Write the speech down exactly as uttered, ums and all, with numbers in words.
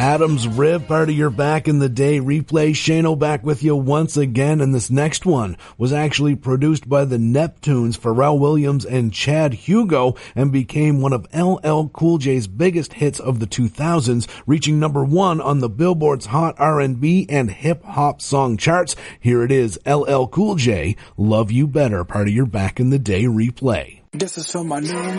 Adam's Rib, part of your Back in the Day replay. Shano back with you once again, and this next one was actually produced by the Neptunes, Pharrell Williams and Chad Hugo, and became one of L L Cool J's biggest hits of the two thousands, reaching number one on the Billboard's Hot R and B and Hip Hop Song charts. Here it is, L L Cool J, Love You Better, part of your Back in the Day replay. This is for my new